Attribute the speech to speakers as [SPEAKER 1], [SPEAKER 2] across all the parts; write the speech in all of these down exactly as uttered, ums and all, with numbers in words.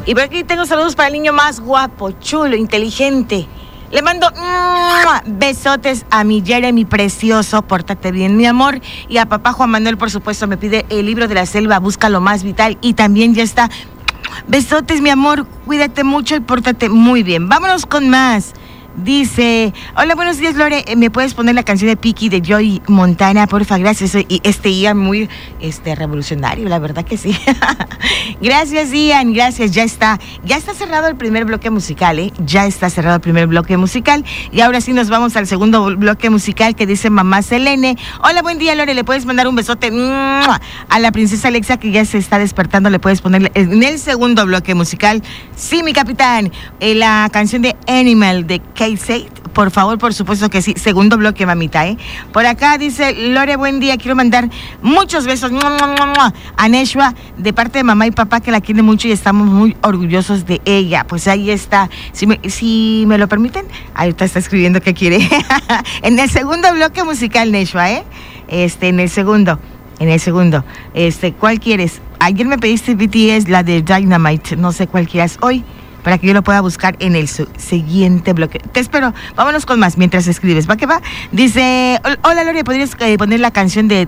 [SPEAKER 1] Y por aquí tengo saludos para el niño más guapo, chulo, inteligente. Le mando ¡mua! besotes a mi Jeremy precioso, pórtate bien, mi amor. Y a papá Juan Manuel, por supuesto, me pide el libro de la selva, Busca lo más vital. Y también ya está. Besotes, mi amor, cuídate mucho y pórtate muy bien. Vámonos con más. Dice, hola, buenos días, Lore, ¿me puedes poner la canción de Piki de Joey Montana, porfa? Gracias, y este Ian muy este, revolucionario, la verdad que sí. Gracias, Ian, gracias, ya está, ya está cerrado el primer bloque musical, ¿eh? Ya está cerrado el primer bloque musical, y ahora sí nos vamos al segundo bloque musical que dice Mamá Selene. Hola, buen día, Lore, ¿le puedes mandar un besote ¡mua! A la princesa Alexa que ya se está despertando? ¿Le puedes poner en el segundo bloque musical? Sí, mi capitán, eh, la canción de Animal de Kate, por favor, por supuesto que sí. Segundo bloque, mamita, ¿eh? Por acá dice, Lore, buen día, quiero mandar muchos besos a Neshua de parte de mamá y papá que la quieren mucho y estamos muy orgullosos de ella. Pues ahí está, si me, si me lo permiten, ahorita está escribiendo que quiere. En el segundo bloque musical, Neshua, ¿eh? Este, en el segundo, en el segundo, este, ¿cuál quieres? Ayer me pediste B T S, la de Dynamite, no sé cuál quieras hoy, para que yo lo pueda buscar en el su- siguiente bloque. Te espero. Vámonos con más mientras escribes. ¿Va que va? Dice, hola, Lore, ¿podrías eh, poner la canción de...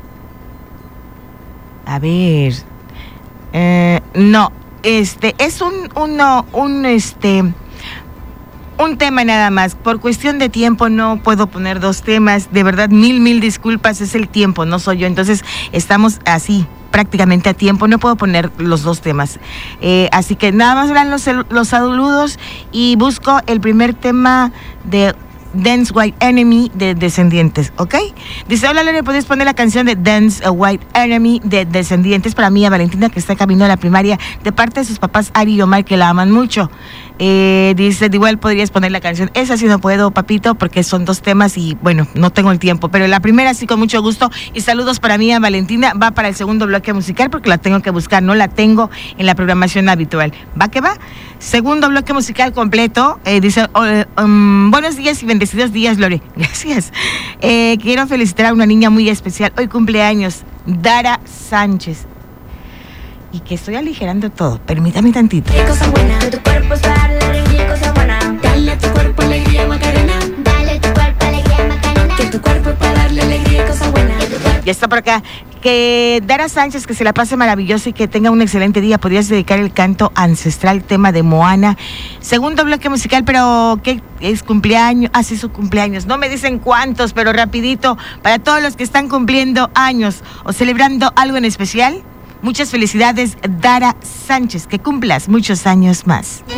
[SPEAKER 1] A ver... Eh, no, este, es un, uno, un, este... un tema nada más. Por cuestión de tiempo no puedo poner dos temas. De verdad, mil, mil disculpas. Es el tiempo, no soy yo. Entonces, estamos así, prácticamente a tiempo, no puedo poner los dos temas, eh, así que nada más verán los, los saludos y busco el primer tema de Dance White Enemy de Descendientes, ¿ok? Dice, hola, Lore, ¿puedes poner la canción de Dance White Enemy de Descendientes para mí, a Valentina, que está camino a la primaria, de parte de sus papás Ari y Omar, que la aman mucho? Eh, dice, igual podrías poner la canción, esa sí no puedo, papito, porque son dos temas y bueno, no tengo el tiempo, pero la primera sí con mucho gusto. Y saludos para mí a Valentina, va para el segundo bloque musical porque la tengo que buscar, no la tengo en la programación habitual. ¿Va que va? Segundo bloque musical completo, eh, dice, oh, um, buenos días y bendecidos días, Lore. Gracias. Eh, quiero felicitar a una niña muy especial, hoy cumpleaños, Dara Sánchez. Y que estoy aligerando todo, permítame tantito.
[SPEAKER 2] Qué cosa buena, de tu cuerpo es para la alegría, cosa buena. Dale a tu cuerpo alegría, Macarena. Dale a tu cuerpo alegría, Macarena. Que tu cuerpo es para darle alegría, cosa buena.
[SPEAKER 1] Ya está por acá. Que Dara Sánchez, que se la pase maravilloso y que tenga un excelente día. Podrías dedicar el canto ancestral, tema de Moana. Segundo bloque musical, pero ¿qué es cumpleaños? Ah, sí, su cumpleaños. No me dicen cuántos, pero rapidito. Para todos los que están cumpliendo años o celebrando algo en especial, muchas felicidades, Dara Sánchez. Que cumplas muchos años más.